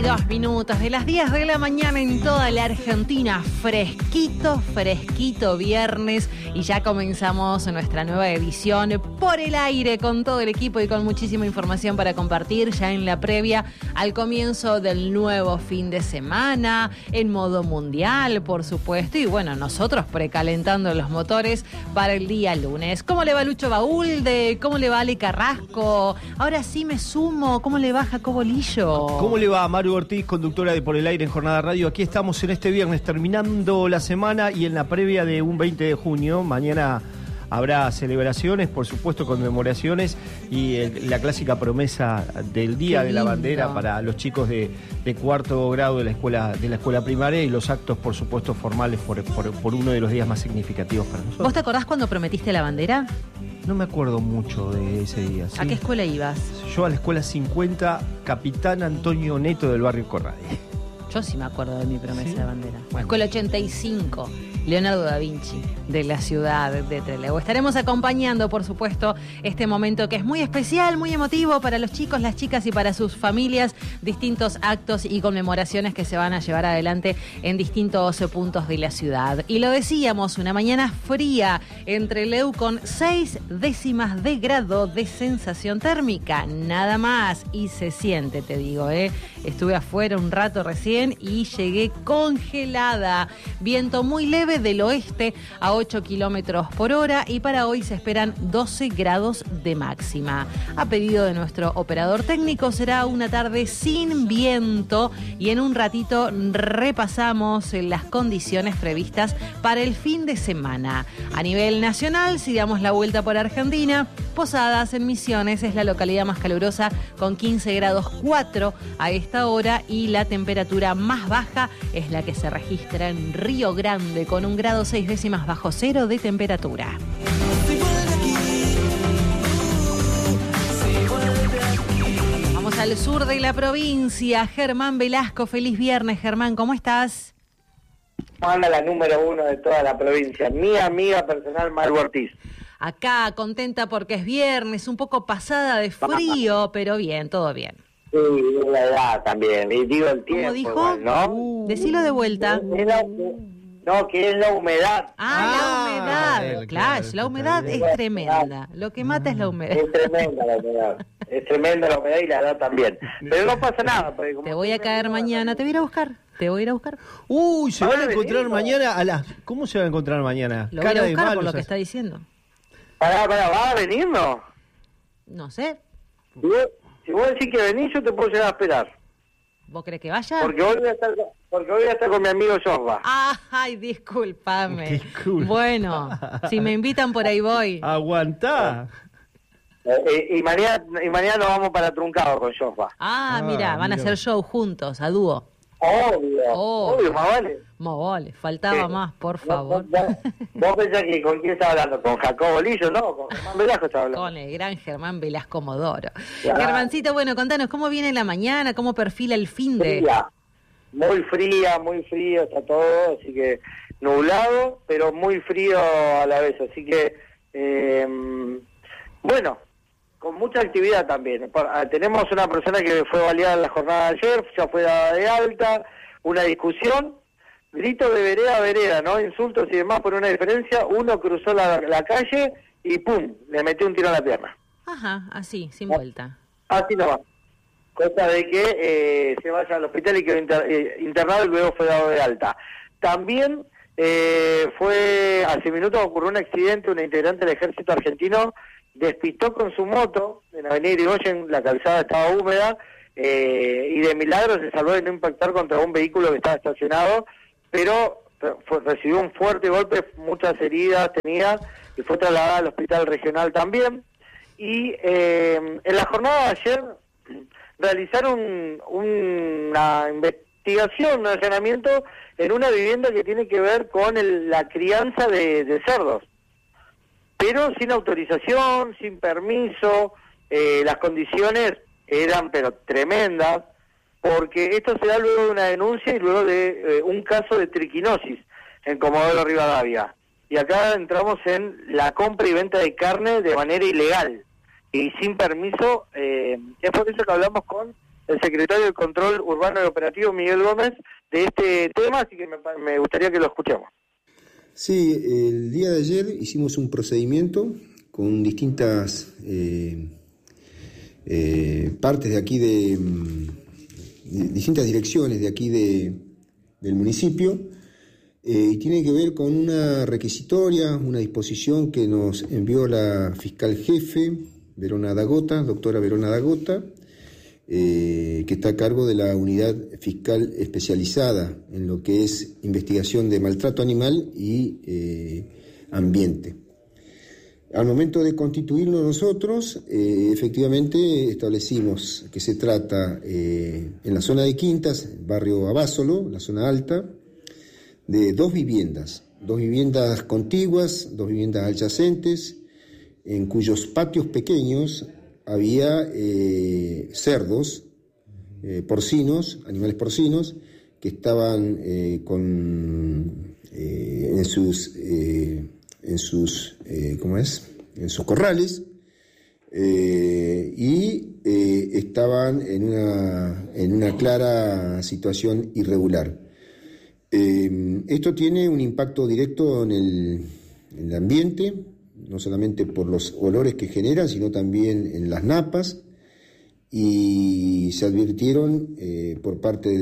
22 de las 10 de la mañana en toda la Argentina. Fresquito, fresquito viernes. Y ya comenzamos nuestra nueva edición por el aire con todo el equipo y con muchísima información para compartir ya en la previa al comienzo del nuevo fin de semana, en modo mundial, por supuesto. Y bueno, nosotros precalentando los motores para el día lunes. ¿Cómo le va Lucho Baúlde? ¿Cómo le va Ale Carrasco? Ahora sí me sumo. ¿Cómo le va Jacobo Lillo? ¿Cómo le va Maru Ortiz, conductora de Por el Aire en Jornada Radio? Aquí estamos en este viernes terminando la semana y en la previa de un 20 de junio. Mañana habrá celebraciones, por supuesto conmemoraciones y la clásica promesa del Día de la Bandera para los chicos de cuarto grado de la escuela primaria y los actos, por supuesto, formales por uno de los días más significativos para nosotros. ¿Vos te acordás cuando prometiste la bandera? No me acuerdo mucho de ese día. ¿Sí? ¿A qué escuela ibas? Yo a la escuela 50, Capitán Antonio Neto del barrio Corradi. Yo sí me acuerdo de mi promesa ¿Sí? de bandera. Escuela 85, Leonardo da Vinci, de la ciudad de Trelew. Estaremos acompañando, por supuesto, este momento que es muy especial, muy emotivo para los chicos, las chicas y para sus familias. Distintos actos y conmemoraciones que se van a llevar adelante en distintos puntos de la ciudad. Y lo decíamos, una mañana fría en Trelew con 6 décimas de grado de sensación térmica. Nada más. Y se siente, te digo, Estuve afuera un rato recién y llegué congelada. Viento muy leve del oeste a 8 kilómetros por hora y para hoy se esperan 12 grados de máxima. A pedido de nuestro operador técnico será una tarde sin viento y en un ratito repasamos las condiciones previstas para el fin de semana. A nivel nacional, si damos la vuelta por Argentina, Posadas en Misiones es la localidad más calurosa con 15 grados 4 a esta hora y la temperatura más baja es la que se registra en Río Grande con 1 grado 6 décimas bajo cero de temperatura. Vamos al sur de la provincia. Germán Velasco, feliz viernes. Germán, ¿cómo estás? Anda la número 1 de toda la provincia, mi amiga personal Maru Ortiz. Acá, contenta porque es viernes, un poco pasada de frío, pero bien, todo bien. Sí, la edad también, y digo el tiempo. ¿Cómo dijo? Igual, ¿no? Decilo de vuelta. No, que es la humedad. La humedad. Claro, la humedad es tremenda. Lo que mata es la humedad. Es tremenda la humedad. Es tremenda la humedad y la edad también. Pero no pasa nada. Te voy a caer mañana, te voy a ir a buscar. Te voy a ir a buscar. Uy, se van a encontrar mañana a las... ¿Cómo se van a encontrar mañana? Lo voy a ir a buscar por lo que está diciendo. Pará, ¿va a venir, no? No sé. Si vos decís que venís, yo te puedo llegar a esperar. ¿Vos crees que vaya? Porque hoy voy a estar con mi amigo Josba. Ay, discúlpame. Disculpa. Bueno, si me invitan por ahí voy. Aguantá. Y mañana nos vamos para Truncado con Josba. Mira, van a hacer show juntos, a dúo. Obvio, más vale. Más vale, faltaba más, por favor. Vos pensás que con quién estaba hablando, con Jacobo Lillo, ¿no? Con Germán Velasco estaba hablando. Con el gran Germán Velasco Modoro. Claro. Germancito, bueno, contanos, ¿cómo viene la mañana? ¿Cómo perfila el fin de...? Muy frío, está todo, así que nublado, pero muy frío a la vez, así que, bueno, con mucha actividad también. Tenemos una persona que fue baleada en la jornada de ayer, ya fue dada de alta, una discusión, gritos de vereda a vereda, ¿no? Insultos y demás por una diferencia, uno cruzó la calle y ¡pum!, le metió un tiro a la pierna. Ajá, así, sin vuelta. Así no va. Cosa de que se vaya al hospital y quedó internado y luego fue dado de alta. También hace minutos ocurrió un accidente, una integrante del ejército argentino despistó con su moto en la avenida Irigoyen, la calzada estaba húmeda, y de milagro se salvó de no impactar contra un vehículo que estaba estacionado, pero recibió un fuerte golpe, muchas heridas tenía, y fue trasladada al hospital regional también. Y en la jornada de ayer realizaron una investigación, un allanamiento en una vivienda que tiene que ver con la crianza de cerdos, pero sin autorización, sin permiso. Las condiciones eran pero tremendas, porque esto se da luego de una denuncia y luego de un caso de triquinosis en Comodoro Rivadavia. Y acá entramos en la compra y venta de carne de manera ilegal y sin permiso. Es por eso que hablamos con el secretario de Control Urbano y Operativo, Miguel Gómez, de este tema, así que me gustaría que lo escuchemos. Sí, el día de ayer hicimos un procedimiento con distintas partes de aquí de distintas direcciones de aquí del municipio, y tiene que ver con una requisitoria, una disposición que nos envió la fiscal jefe, doctora Verona Dagota, que está a cargo de la unidad fiscal especializada en lo que es investigación de maltrato animal y ambiente. Al momento de constituirnos nosotros, efectivamente establecimos que se trata en la zona de Quintas, barrio Abásolo, la zona alta, de dos viviendas contiguas, dos viviendas adyacentes, en cuyos patios pequeños había cerdos, porcinos, animales porcinos, que estaban en sus corrales, y estaban en una clara situación irregular. Esto tiene un impacto directo en el ambiente, no solamente por los olores que generan, sino también en las napas, y se advirtieron por parte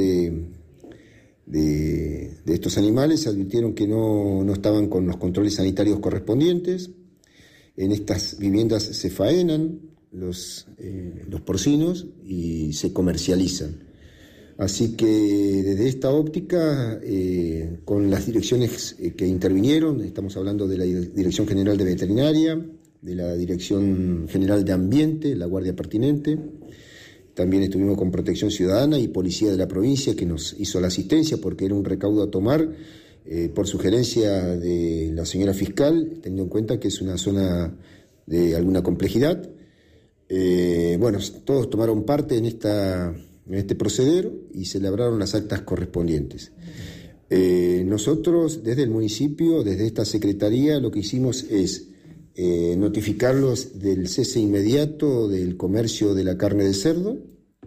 de estos animales, se advirtieron que no estaban con los controles sanitarios correspondientes. En estas viviendas se faenan los porcinos y se comercializan. Así que desde esta óptica, con las direcciones que intervinieron, estamos hablando de la Dirección General de Veterinaria, de la Dirección General de Ambiente, la Guardia Pertinente, también estuvimos con Protección Ciudadana y Policía de la provincia, que nos hizo la asistencia porque era un recaudo a tomar por sugerencia de la señora fiscal, teniendo en cuenta que es una zona de alguna complejidad. Todos tomaron parte en este proceder y se elaboraron las actas correspondientes. Nosotros, desde el municipio, desde esta secretaría, lo que hicimos es notificarlos del cese inmediato del comercio de la carne de cerdo,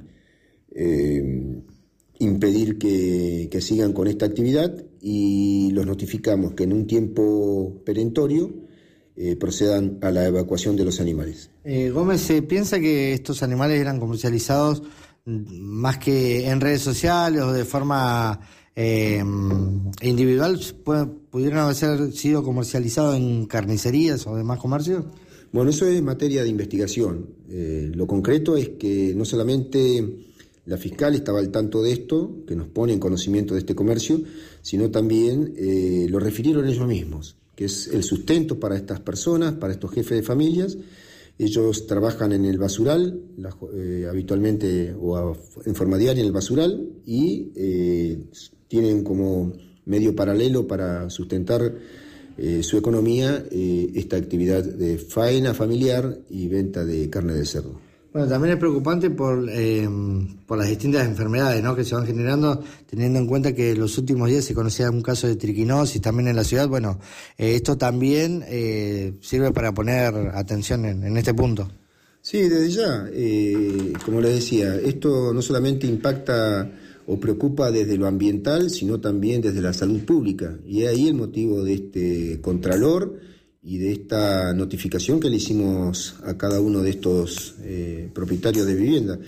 impedir que sigan con esta actividad, y los notificamos que en un tiempo perentorio procedan a la evacuación de los animales. Gómez, ¿se piensa que estos animales eran comercializados más que en redes sociales o de forma individual? ¿Pudieron haber sido comercializados en carnicerías o demás comercios? Bueno, eso es materia de investigación. Lo concreto es que no solamente la fiscal estaba al tanto de esto, que nos pone en conocimiento de este comercio, sino también lo refirieron ellos mismos, que es el sustento para estas personas, para estos jefes de familias. Ellos trabajan en el basural, habitualmente o en forma diaria en el basural, y tienen como medio paralelo para sustentar su economía esta actividad de faena familiar y venta de carne de cerdo. Bueno, también es preocupante por las distintas enfermedades, ¿no?, que se van generando, teniendo en cuenta que en los últimos días se conocía un caso de triquinosis también en la ciudad. Bueno, esto también sirve para poner atención en este punto. Sí, desde ya, como les decía, esto no solamente impacta o preocupa desde lo ambiental, sino también desde la salud pública, y es ahí el motivo de este contralor y de esta notificación que le hicimos a cada uno de estos propietarios de vivienda.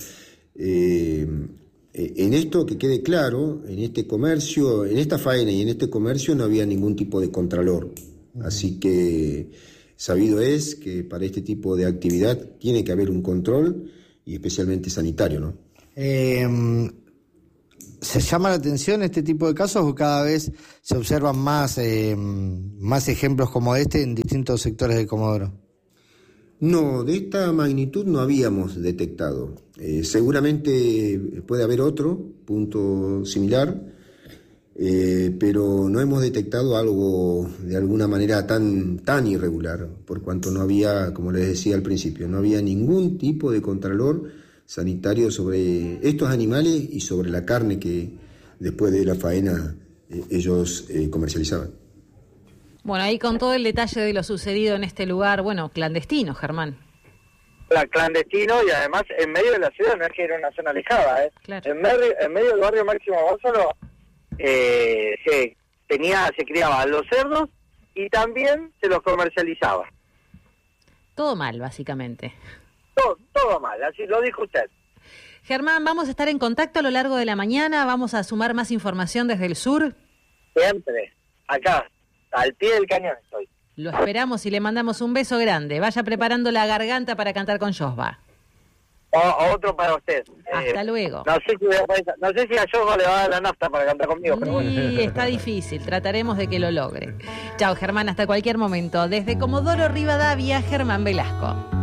En esto, que quede claro, en este comercio, en esta faena y en este comercio no había ningún tipo de contralor. Así que sabido es que para este tipo de actividad tiene que haber un control, y especialmente sanitario, ¿no? ¿Se llama la atención este tipo de casos o cada vez se observan más ejemplos como este en distintos sectores de Comodoro? No, de esta magnitud no habíamos detectado. Seguramente puede haber otro punto similar, pero no hemos detectado algo de alguna manera tan irregular, por cuanto no había, como les decía al principio, no había ningún tipo de contralor sanitario sobre estos animales y sobre la carne que después de la faena ellos comercializaban. Bueno, ahí con todo el detalle de lo sucedido en este lugar, clandestino, Germán. clandestino y además en medio de la ciudad, no es que era una zona alejada, Claro. en medio del barrio Máximo Górzalo se criaban los cerdos y también se los comercializaba. Todo mal, básicamente. Todo mal, así lo dijo usted. Germán, vamos a estar en contacto a lo largo de la mañana, vamos a sumar más información desde el sur. Siempre, acá, al pie del cañón estoy. Lo esperamos y le mandamos un beso grande. Vaya preparando la garganta para cantar con Josba. Otro para usted. Hasta luego. No sé si a Josba le va a dar la nafta para cantar conmigo, pero bueno. Y está difícil, trataremos de que lo logre. Chao, Germán, hasta cualquier momento. Desde Comodoro Rivadavia, Germán Velasco.